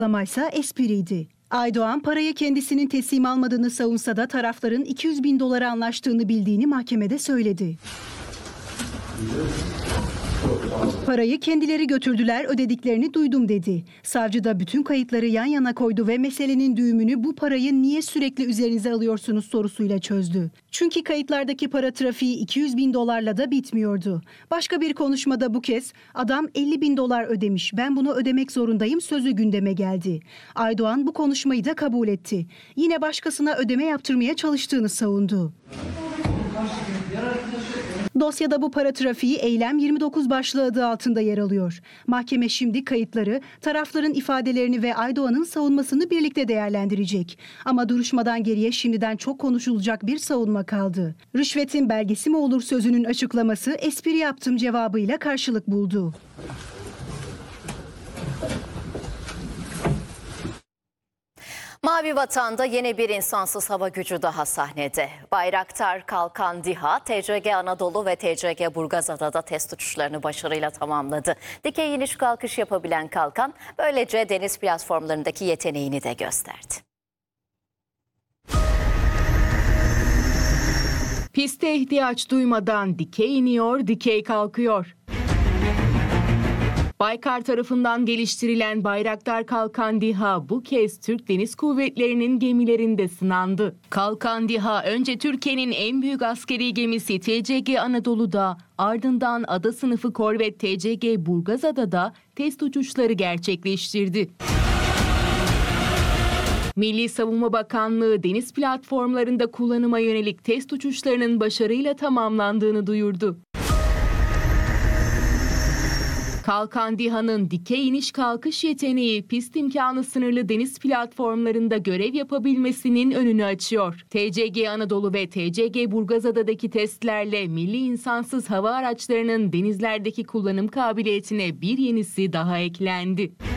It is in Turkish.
Açıklamaysa espriydi. Aydoğan parayı kendisinin teslim almadığını savunsa da tarafların 200 bin dolara anlaştığını bildiğini mahkemede söyledi. Parayı kendileri götürdüler, ödediklerini duydum dedi. Savcı da bütün kayıtları yan yana koydu ve meselenin düğümünü bu parayı niye sürekli üzerinize alıyorsunuz sorusuyla çözdü. Çünkü kayıtlardaki para trafiği 200 bin dolarla da bitmiyordu. Başka bir konuşmada bu kez adam 50 bin dolar ödemiş, ben bunu ödemek zorundayım sözü gündeme geldi. Aydoğan bu konuşmayı da kabul etti. Yine başkasına ödeme yaptırmaya çalıştığını savundu. Dosyada bu para trafiği Eylem 29 başlığı adı altında yer alıyor. Mahkeme şimdi kayıtları, tarafların ifadelerini ve Aydoğan'ın savunmasını birlikte değerlendirecek. Ama duruşmadan geriye şimdiden çok konuşulacak bir savunma kaldı. Rüşvetin belgesi mi olur sözünün açıklaması espri yaptım cevabıyla karşılık buldu. Mavi Vatan'da yeni bir insansız hava gücü daha sahnede. Bayraktar Kalkan DİHA, TCG Anadolu ve TCG Burgazada'da test uçuşlarını başarıyla tamamladı. Dikey iniş kalkış yapabilen Kalkan, böylece deniz platformlarındaki yeteneğini de gösterdi. Piste ihtiyaç duymadan dikey iniyor, dikey kalkıyor. Baykar tarafından geliştirilen Bayraktar Kalkan DİHA bu kez Türk Deniz Kuvvetleri'nin gemilerinde sınandı. Kalkan DİHA önce Türkiye'nin en büyük askeri gemisi TCG Anadolu'da, ardından ada sınıfı korvet TCG Burgazada'da test uçuşları gerçekleştirdi. Milli Savunma Bakanlığı deniz platformlarında kullanıma yönelik test uçuşlarının başarıyla tamamlandığını duyurdu. Kalkan DİHA'nın dikey iniş kalkış yeteneği pist imkanı sınırlı deniz platformlarında görev yapabilmesinin önünü açıyor. TCG Anadolu ve TCG Burgazada'daki testlerle milli insansız hava araçlarının denizlerdeki kullanım kabiliyetine bir yenisi daha eklendi.